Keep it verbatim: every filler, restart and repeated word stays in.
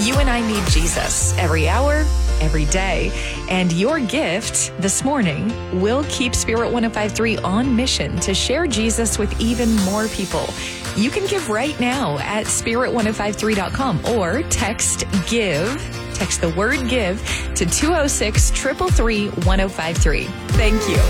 You and I need Jesus every hour, every day. And your gift this morning will keep Spirit one oh five three on mission to share Jesus with even more people. You can give right now at spirit one oh five three dot com or text GIVE, text the word GIVE to two oh six, three three three, one oh five three. Thank you.